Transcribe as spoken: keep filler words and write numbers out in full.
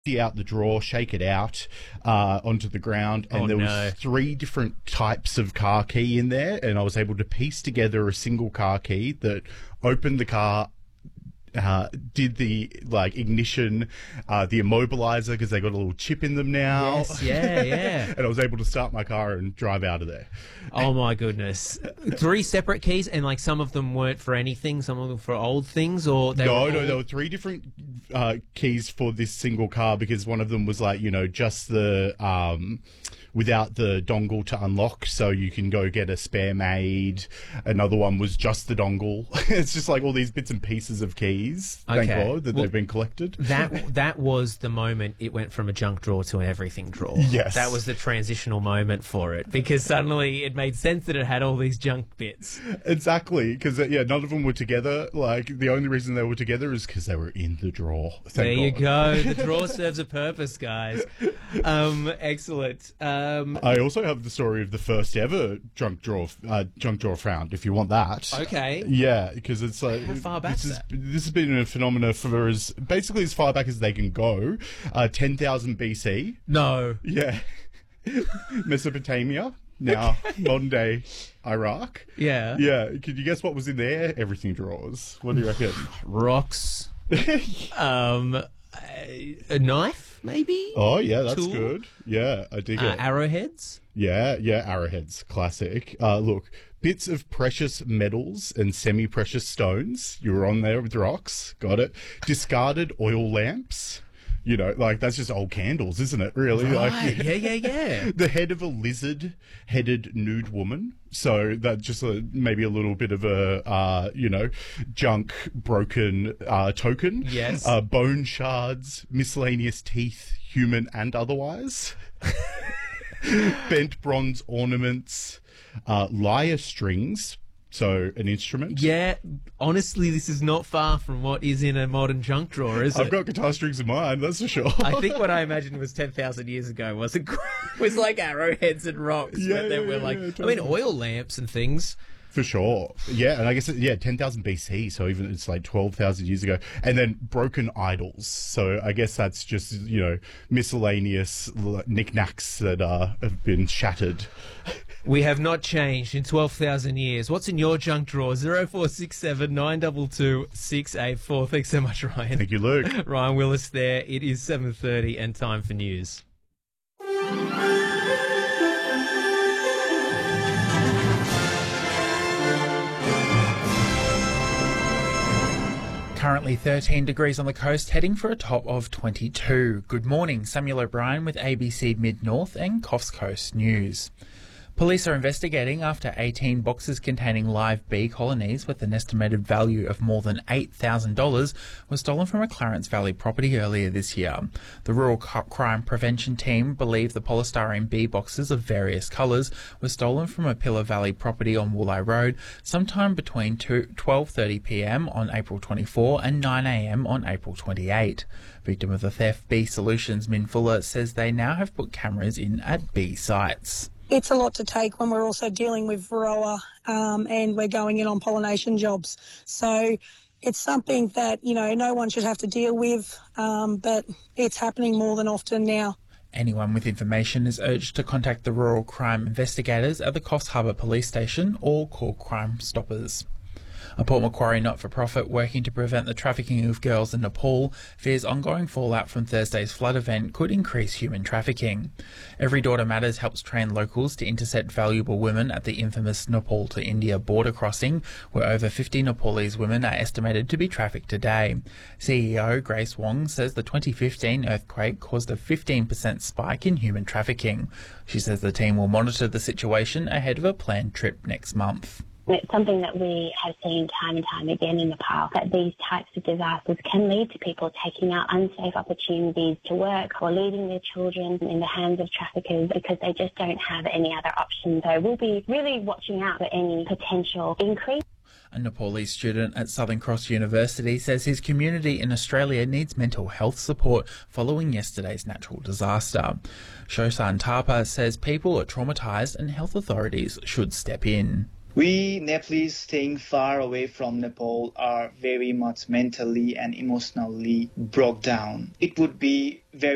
out the drawer, shake it out uh, onto the ground, and Oh, there no. was three different types of car key in there, and I was able to piece together a single car key that opened the car, uh, did the like ignition, uh, the immobilizer, because they got a little chip in them now. Yes, yeah, yeah. And I was able to start my car and drive out of there. Oh my goodness! Three separate keys, and like some of them weren't for anything, some of them for old things, or they no, were all... no, there were three different uh, keys for this single car, because one of them was like, you know, just the um, without the dongle to unlock, so you can go get a spare made. Another one was just the dongle. It's just like all these bits and pieces of keys. Thank Okay. God that Well, they've been collected. That that was the moment it went from a junk drawer to an everything drawer. Yes. That was the transitional moment for it, because suddenly it made sense that it had all these junk bits. Exactly, because yeah, none of them were together. Like the only reason they were together is because they were in the drawer. Thank There you God. go. The drawer serves a purpose, guys. Um, excellent. Um, I also have the story of the first ever junk drawer, uh, junk drawer found. If you want that, okay. yeah, because it's like How far back's this, is, that? this has been a phenomenon for as basically as far back as they can go. Uh, ten thousand B C. No. Yeah, Mesopotamia. Now modern day Iraq. Yeah. Yeah, could you guess what was in there? Everything drawers. What do you reckon? Rocks. um, a, a knife, maybe? Oh yeah, that's Tool? good. Yeah, I dig Uh, it. arrowheads? Yeah, yeah, arrowheads, classic. Uh, look, bits of precious metals and semi-precious stones. You were on there with rocks, got it. Discarded oil lamps. You know, like that's just old candles, isn't it? Really, Right. like Yeah, yeah, yeah. the head of a lizard-headed nude woman. So that's just a, maybe a little bit of a, uh, you know, junk, broken uh, token. Yes. Uh, bone shards, miscellaneous teeth, human and otherwise. Bent bronze ornaments, uh, lyre strings, so an instrument. Yeah, honestly, this is not far from what is in a modern junk drawer, is I've it? got guitar strings in mine, that's for sure. I think what I imagined was ten thousand years ago wasn't was like arrowheads and rocks, Yeah, but then yeah, we're yeah, like, yeah, I mean, totally. oil lamps and things. For sure. Yeah, and I guess, it, yeah, ten thousand B C, so even it's like twelve thousand years ago. And then broken idols. So I guess that's just, you know, miscellaneous l- knickknacks that uh, have been shattered. We have not changed in twelve thousand years. What's in your junk drawer? zero four six seven nine two two six eight four. Thanks so much, Ryan. Thank you, Luke. Ryan Willis there. It is seven thirty and time for news. Currently thirteen degrees on the coast, heading for a top of twenty-two. Good morning, Samuel O'Brien with A B C Mid-North and Coffs Coast News. Police are investigating after eighteen boxes containing live bee colonies with an estimated value of more than eight thousand dollars were stolen from a Clarence Valley property earlier this year. The Rural C- Crime Prevention Team believe the polystyrene bee boxes of various colours were stolen from a Pillar Valley property on Woolai Road sometime between twelve thirty p m on April twenty-fourth and nine a m on April twenty-eighth. Victim of the theft, Bee Solutions Min Fuller says they now have put cameras in at bee sites. It's a lot to take when we're also dealing with Varroa um, and we're going in on pollination jobs. So it's something that, you know, no one should have to deal with, um, but it's happening more than often now. Anyone with information is urged to contact the Rural Crime Investigators at the Coffs Harbour Police Station or call Crime Stoppers. A Port Macquarie not-for-profit working to prevent the trafficking of girls in Nepal fears ongoing fallout from Thursday's flood event could increase human trafficking. Every Daughter Matters helps train locals to intercept valuable women at the infamous Nepal to India border crossing, where over fifty Nepalese women are estimated to be trafficked today. C E O Grace Wong says the twenty fifteen earthquake caused a fifteen percent spike in human trafficking. She says the team will monitor the situation ahead of a planned trip next month. It's something that we have seen time and time again in the past, that these types of disasters can lead to people taking out unsafe opportunities to work or leaving their children in the hands of traffickers because they just don't have any other option. So we'll be really watching out for any potential increase. A Nepalese student at Southern Cross University says his community in Australia needs mental health support following yesterday's natural disaster. Shosan Tapa says people are traumatised and health authorities should step in. We Nepalese staying far away from Nepal are very much mentally and emotionally broke down. It would be very